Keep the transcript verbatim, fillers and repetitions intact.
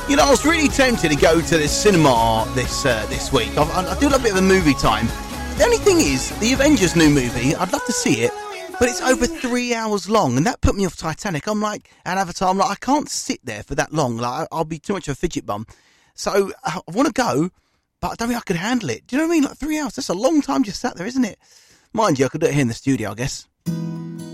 You know, I was really tempted to go to the cinema this uh, this week. I, I do a bit of a movie time. The only thing is, the Avengers new movie, I'd love to see it, but it's over three hours long, and that put me off Titanic. I'm like, and Avatar, I'm like, I can't sit there for that long. Like, I'll be too much of a fidget bum. So I want to go, but I don't think I could handle it. Do you know what I mean? Like three hours, that's a long time just sat there, isn't it? Mind you, I could do it here in the studio, I guess.